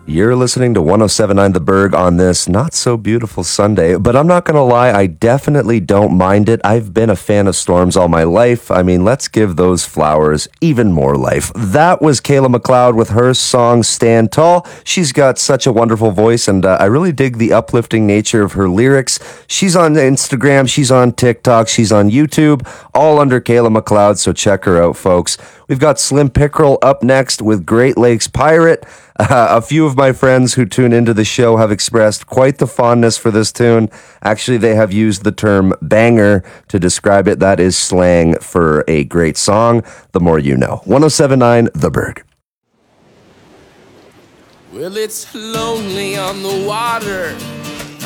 You're listening to 1079 The Berg on this not so beautiful Sunday, but I'm not going to lie, I definitely don't mind it. I've been a fan of storms all my life. I mean, let's give those flowers even more life. That was Kayla McLeod with her song Stand Tall. She's got such a wonderful voice, and I really dig the uplifting nature of her lyrics. She's on Instagram, she's on TikTok, she's on YouTube, all under Kayla McLeod, so check her out, folks. We've got Slim Pickerel up next with Great Lakes Pirate. A few of my friends who tune into the show have expressed quite the fondness for this tune. Actually, they have used the term banger to describe it. That is slang for a great song. The more you know. 1079 The Berg. Well, it's lonely on the water